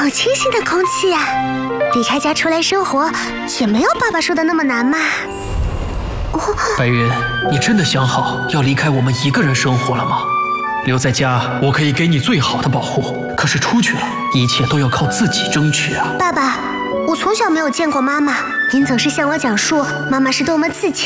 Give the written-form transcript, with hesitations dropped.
清新的空气呀！离开家出来生活，也没有爸爸说的那么难嘛。 白云，你真的想好要离开我们一个人生活了吗？留在家，我可以给你最好的保护，可是出去了，一切都要靠自己争取啊！ 爸爸，我从小没有见过妈妈，您总是向我讲述妈妈是多么自